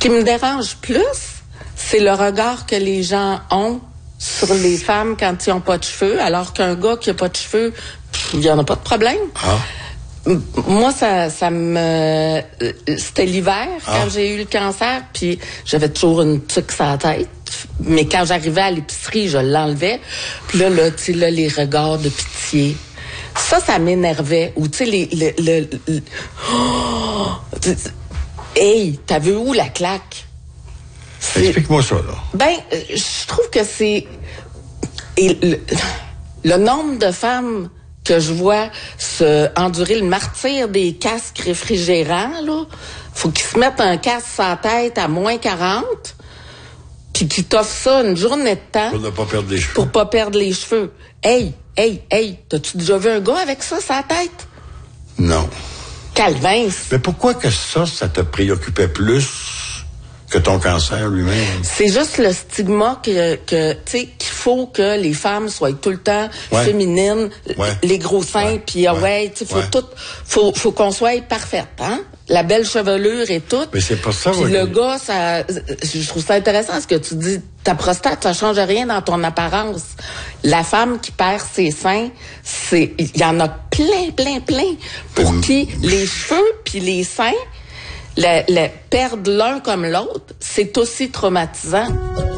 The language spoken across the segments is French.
qui me dérange plus, c'est le regard que les gens ont sur les femmes quand ils n'ont pas de cheveux, alors qu'un gars qui n'a pas de cheveux, il n'y en a pas de problème. Moi, ça me... C'était l'hiver, quand j'ai eu le cancer, puis j'avais toujours une tuque sur la tête. Mais quand j'arrivais à l'épicerie, je l'enlevais. Puis là, tu sais, là, les regards de pitié. Ça m'énervait. Ou, tu sais, hey, t'as vu où la claque? Explique-moi ça, là. Ben, je trouve que c'est... Et le nombre de femmes que je vois endurer le martyre des casques réfrigérants, là, faut qu'ils se mettent un casque sur la tête à moins 40, puis qu'ils t'offrent ça une journée de temps. Pour ne pas perdre les cheveux. Pour pas perdre les cheveux. Hey, t'as-tu déjà vu un gars avec ça sur la tête? Non. Calvin. Mais pourquoi que ça te préoccupait plus que ton cancer lui-même? C'est juste le stigma que tu sais, qu'il faut que les femmes soient tout le temps féminines, les gros seins, puis tu sais, faut qu'on soit parfaite, hein? La belle chevelure et tout. Mais c'est pas ça. Puis le gars, je trouve ça intéressant ce que tu dis. Ta prostate, ça change rien dans ton apparence. La femme qui perd ses seins, il y en a plein. Pour qui les cheveux puis les seins, perdre l'un comme l'autre, c'est aussi traumatisant.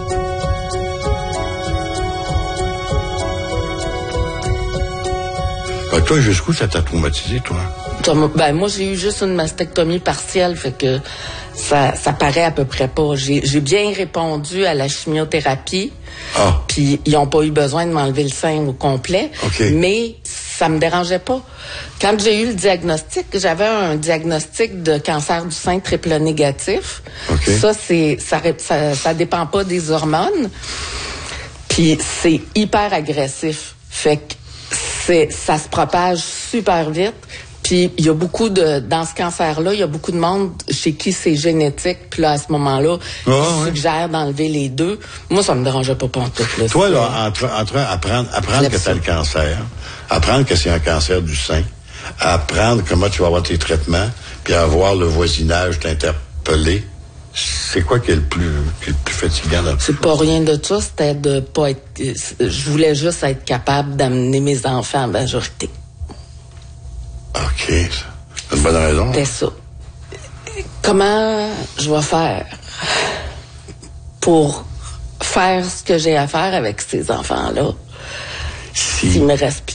Toi, jusqu'où ça t'a traumatisé, toi? Ben, moi, j'ai eu juste une mastectomie partielle, fait que ça paraît à peu près pas. J'ai bien répondu à la chimiothérapie, puis ils ont pas eu besoin de m'enlever le sein au complet, mais ça me dérangeait pas. Quand j'ai eu le diagnostic, j'avais un diagnostic de cancer du sein triple négatif. Ça dépend pas des hormones, puis c'est hyper agressif. Fait que ça se propage super vite. Puis il y a beaucoup dans ce cancer-là, il y a beaucoup de monde chez qui c'est génétique. Puis là, à ce moment-là, ils suggèrent d'enlever les deux. Moi, ça me dérangeait pas pantoute. Toi, là, entre apprendre que tu as le cancer, apprendre que c'est un cancer du sein, apprendre comment tu vas avoir tes traitements, puis avoir le voisinage t'interpeller, c'est quoi qui est le plus fatigant là-dedans? C'est pas rien de ça, c'était de pas être... Je voulais juste être capable d'amener mes enfants à la majorité. OK. C'est une bonne raison. C'est ça. Comment je vais faire pour faire ce que j'ai à faire avec ces enfants-là s'il me reste